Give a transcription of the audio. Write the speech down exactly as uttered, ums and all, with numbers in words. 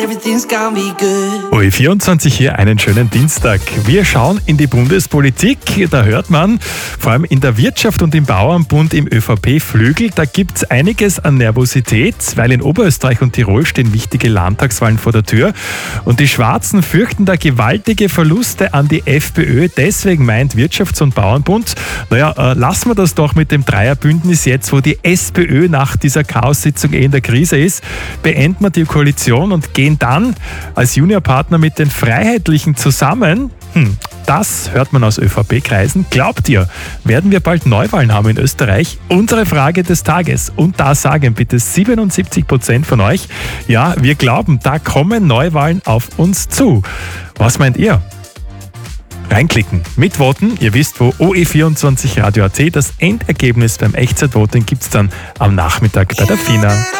O E vierundzwanzig hier, einen schönen Dienstag. Wir schauen in die Bundespolitik. Da hört man, vor allem in der Wirtschaft und im Bauernbund, im ÖVP-Flügel, da gibt es einiges an Nervosität, weil in Oberösterreich und Tirol stehen wichtige Landtagswahlen vor der Tür. Und die Schwarzen fürchten da gewaltige Verluste an die FPÖ. Deswegen meint Wirtschafts- und Bauernbund, naja, äh, lassen wir das doch mit dem Dreierbündnis jetzt, wo die SPÖ nach dieser Chaos-Sitzung eh in der Krise ist. Beenden wir die Koalition und gehen dann als Juniorpartner mit den Freiheitlichen zusammen. Hm, das hört man aus ÖVP-Kreisen. Glaubt ihr, werden wir bald Neuwahlen haben in Österreich? Unsere Frage des Tages. Und da sagen bitte siebenundsiebzig Prozent von euch, ja, wir glauben, da kommen Neuwahlen auf uns zu. Was meint ihr? Reinklicken, mitvoten. Ihr wisst wo, O E vierundzwanzig Radio A T. Das Endergebnis beim Echtzeitvoting gibt es dann am Nachmittag bei der FINA.